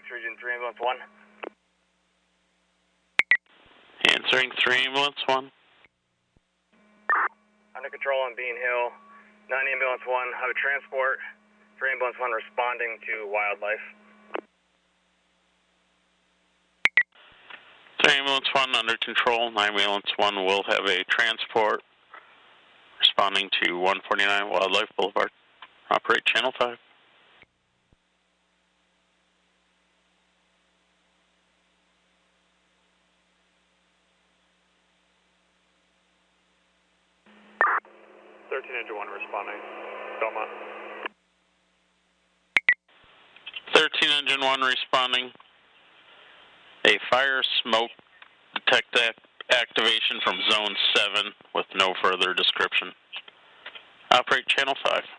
Region 3 Ambulance 1. Answering 3 Ambulance 1. Under control on Bean Hill. 9 Ambulance 1, have a transport. 3 Ambulance 1 responding to wildlife. 3 Ambulance 1 under control. 9 Ambulance 1 will have a transport responding to 149 Wildlife Boulevard. Operate Channel 5. Engine 1 responding. Belmont. 13 Engine 1 responding. A fire smoke detect activation from Zone 7 with no further description. Operate Channel 5.